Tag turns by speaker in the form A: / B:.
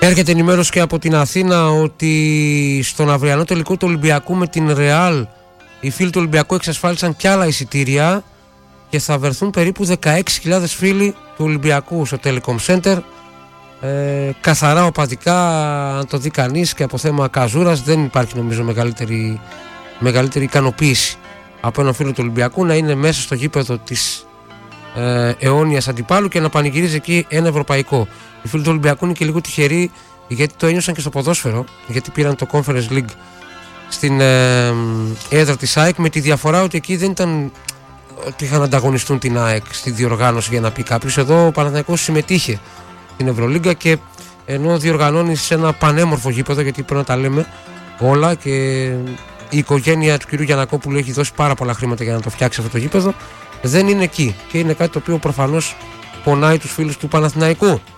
A: Έρχεται ενημέρωση και από την Αθήνα ότι στον αυριανό τελικό του Ολυμπιακού με την Ρεάλ οι φίλοι του Ολυμπιακού εξασφάλισαν κι άλλα εισιτήρια και θα βρεθούν περίπου 16.000 φίλοι του Ολυμπιακού στο Telecom Center. Καθαρά οπαδικά, αν το δει κανείς, και από θέμα καζούρας δεν υπάρχει νομίζω μεγαλύτερη ικανοποίηση από έναν φίλο του Ολυμπιακού να είναι μέσα στο γήπεδο της αιώνιας αντιπάλου και να πανηγυρίζει εκεί ένα ευρωπαϊκό. Οι φίλοι του Ολυμπιακού είναι και λίγο τυχεροί γιατί το ένιωσαν και στο ποδόσφαιρο, γιατί πήραν το Conference League στην έδρα της ΑΕΚ, με τη διαφορά ότι εκεί δεν ήταν ότι είχαν ανταγωνιστούν την ΑΕΚ στη διοργάνωση για να πει κάποιος. Εδώ ο Παναθηναϊκός συμμετείχε στην Ευρωλίγκα και ενώ διοργανώνει σε ένα πανέμορφο γήπεδο, γιατί πρέπει να τα λέμε όλα, και η οικογένεια του κ. Γιαννακόπουλου έχει δώσει πάρα πολλά χρήματα για να το φτιάξει αυτό το γήπεδο, δεν είναι εκεί και είναι κάτι το οποίο προφανώς πονάει τους φίλους του Παναθηναϊκού.